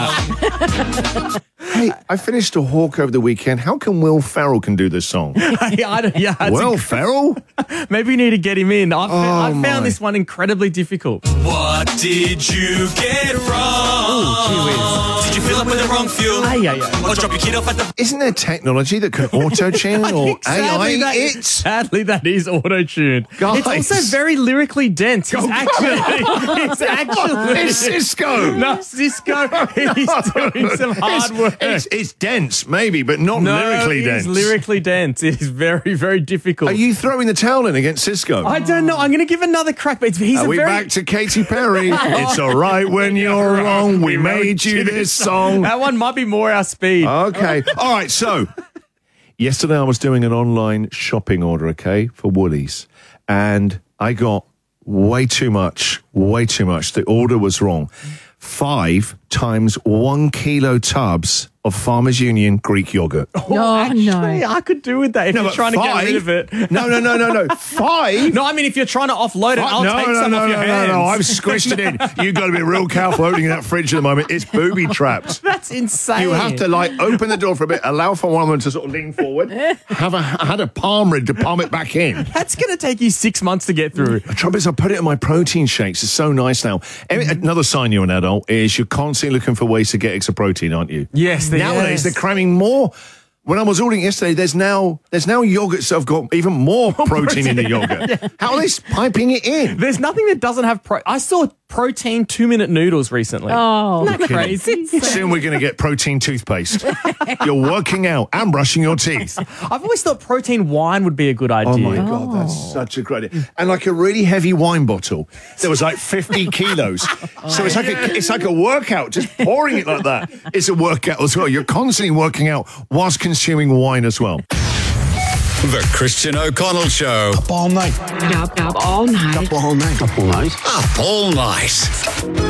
Hey, I finished A Hawk over the weekend. How come Will Ferrell can do this song? Will Ferrell? Maybe you need to get him in. I found this one incredibly difficult. What did you get wrong? Did you fill up with the wrong fuel? Or drop your kid off at the... Isn't there technology that can auto-tune or AI? Sadly, that is auto-tuned. It's also very lyrically dense. It's Cisco. No, Cisco. He's doing some hard work. It's dense, maybe, but not lyrically dense. It's lyrically dense. It is very, very difficult. Are you throwing the towel in against Cisco? I don't know. I'm going to give another crack. But Are we back to Katy Perry? It's all right when you're wrong. We made you this song. That one might be more our speed. Okay. All right. So yesterday I was doing an online shopping order, okay, for Woolies, and I got way too much. The order was wrong. 5 times 1 kilo tubs of Farmers Union Greek yogurt. Actually, I could do with that if you're trying to get rid of it. No. 5? No, I mean, if you're trying to offload it, I'll take some off your hands. No, I've squished it in. You've got to be real careful opening that fridge at the moment. It's booby-trapped. That's insane. You have to, open the door for a bit, allow for one of them to sort of lean forward, had a palm rig to palm it back in. That's going to take you 6 months to get through. The trouble is, I put it in my protein shakes. It's so nice now. Another sign you're an adult is you're constantly looking for ways to get extra protein, aren't you? Yes. Nowadays, they're cramming more. When I was ordering yesterday, there's now yogurts that have got even more protein in the yogurt. How are they piping it in? There's nothing that doesn't have I saw protein 2-minute noodles recently. Oh, isn't that crazy? Soon we're going to get protein toothpaste. You're working out and brushing your teeth. I've always thought protein wine would be a good idea. Oh my God, that's such a great idea. And like a really heavy wine bottle. There was 50 kilos. So it's like a workout, just pouring it like that. It's a workout as well. You're constantly working out whilst consuming wine as well. The Christian O'Connell Show. Up all night. Up all night. Up all night. Up all night. Up all night.